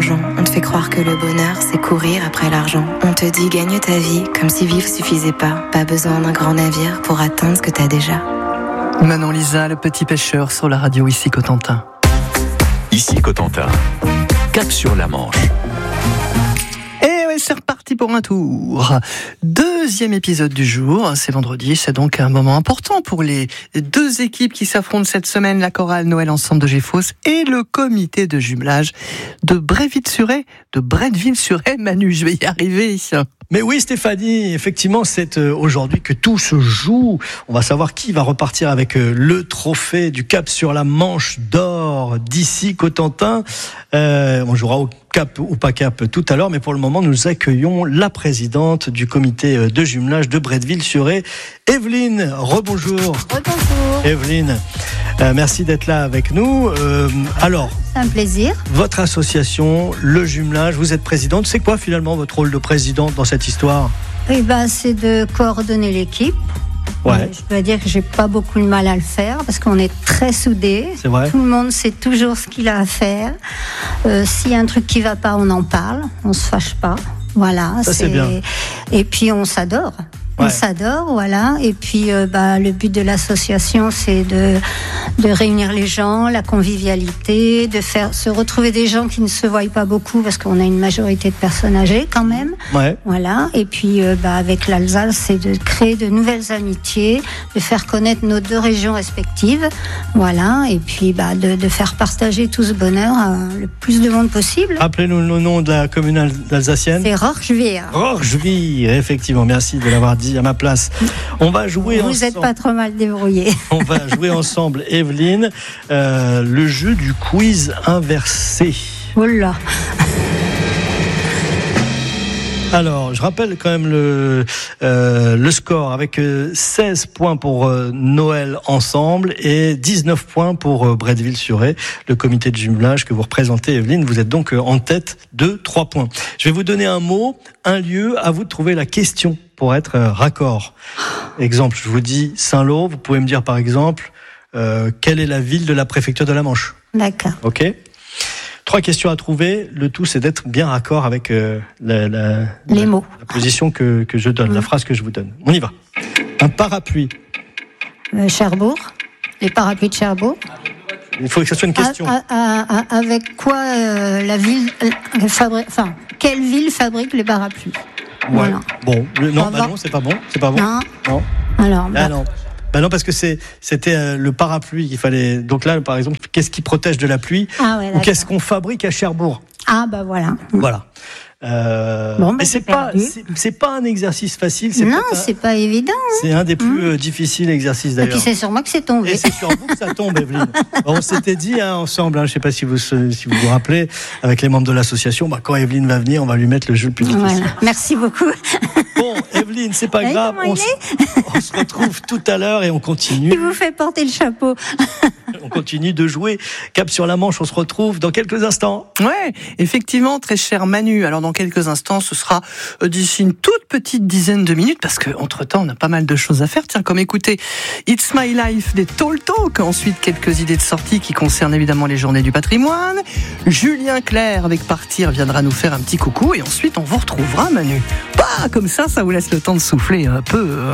plongeon. On te fait croire que le bonheur, c'est courir après l'argent. On te dit gagne ta vie, comme si vivre suffisait pas. Pas besoin d'un grand navire pour atteindre ce que t'as déjà. Manon Lisa, le petit pêcheur sur la radio ici Cotentin. Ici Cotentin, cap sur la Manche. Et ouais, c'est reparti pour un tour. Deuxième épisode du jour, c'est vendredi, c'est donc un moment important pour les deux équipes qui s'affrontent cette semaine, la chorale Noël Ensemble de Géfos et le comité de jumelage de Bréville-sur-Aie, Manu, je vais y arriver. Mais oui Stéphanie, effectivement c'est aujourd'hui que tout se joue. On va savoir qui va repartir avec le trophée du Cap sur la Manche d'or d'ici Cotentin. On jouera au Cap ou pas Cap tout à l'heure, mais pour le moment nous accueillons la présidente du comité de jumelage de Bretteville-sur-Aie, Evelyne. Rebonjour. Rebonjour. Evelyne, merci d'être là avec nous. Alors, c'est un plaisir. Votre association, le jumelage, vous êtes présidente. C'est quoi finalement votre rôle de présidente dans cette histoire ? Eh ben, c'est de coordonner l'équipe. Ouais. Je dois dire que j'ai pas beaucoup de mal à le faire parce qu'on est très soudés. C'est vrai. Tout le monde sait toujours ce qu'il a à faire. S'il y a un truc qui va pas, on en parle. On se fâche pas. Voilà. Ça, c'est bien. Et puis on s'adore. Ouais. On s'adore, voilà. Et puis, le but de l'association, c'est de réunir les gens, la convivialité, de faire se retrouver des gens qui ne se voient pas beaucoup, parce qu'on a une majorité de personnes âgées quand même. Ouais. Voilà. Et puis, avec l'Alsace, c'est de créer de nouvelles amitiés, de faire connaître nos deux régions respectives. Voilà. Et puis, de faire partager tout ce bonheur à le plus de monde possible. Appelez-nous le nom de la commune alsacienne. C'est Rorschwihr. Rorschwihr, effectivement. Merci de l'avoir dit à ma place. On va jouer ensemble. Vous n'êtes pas trop mal débrouillé. On va jouer ensemble, Evelyne, le jeu du quiz inversé. Oh là. Alors, je rappelle quand même le score avec 16 points pour Noël Ensemble et 19 points pour Bretteville-sur-Aie, le comité de jumelage que vous représentez, Evelyne. Vous êtes donc en tête de 3 points. Je vais vous donner un mot, un lieu, à vous de trouver la question pour être raccord. Exemple, je vous dis Saint-Lô, vous pouvez me dire par exemple quelle est la ville de la préfecture de la Manche. D'accord. Ok. 3 questions à trouver. Le tout, c'est d'être bien raccord avec les mots. La position que je donne, la phrase que je vous donne. On y va. Un parapluie. Cherbourg. Les parapluies de Cherbourg. Il faut que ce soit une question. Avec quoi la ville fabrique. Enfin, quelle ville fabrique les parapluies? Ouais. Voilà. Bon, non, c'est pas bon. C'est pas bon. Non. Alors. Non, parce que c'était le parapluie qu'il fallait. Donc là, par exemple, qu'est-ce qui protège de la pluie? Ou qu'est-ce qu'on fabrique à Cherbourg? Ah, voilà. Voilà. Mais c'est pas un exercice facile. C'est pas évident. C'est un des plus difficiles exercices d'ailleurs. Et puis c'est sur moi que c'est tombé. Et c'est sur vous que ça tombe, Evelyne. On s'était dit ensemble, je ne sais pas si vous vous rappelez, avec les membres de l'association, quand Evelyne va venir, on va lui mettre le jeu le plus difficile. Voilà. Merci beaucoup. Bon, Evelyne, c'est pas grave. On se retrouve tout à l'heure et on continue. Il vous fait porter le chapeau. On continue de jouer. Cap sur la Manche, on se retrouve dans quelques instants. Ouais, effectivement, très cher Manu. Alors dans quelques instants, ce sera d'ici une toute petite dizaine de minutes, parce qu'entre-temps, on a pas mal de choses à faire. Tiens, comme écouter It's My Life des Tall Talk. Ensuite, quelques idées de sortie qui concernent évidemment les journées du patrimoine. Julien Clerc, avec Partir, viendra nous faire un petit coucou. Et ensuite, on vous retrouvera, Manu. Comme ça vous laisse le temps de souffler un peu.